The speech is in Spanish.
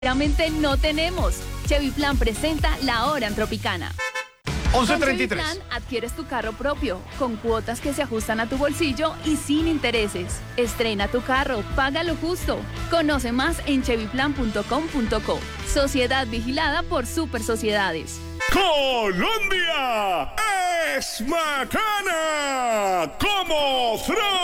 Realmente no tenemos. Chevy Plan presenta la hora en Tropicana. 11:33. Con Chevy Plan adquieres tu carro propio, con cuotas que se ajustan a tu bolsillo y sin intereses. Estrena tu carro, paga lo justo. Conoce más en chevyplan.com.co. Sociedad vigilada por Super Sociedades. Colombia es bacana como Fran.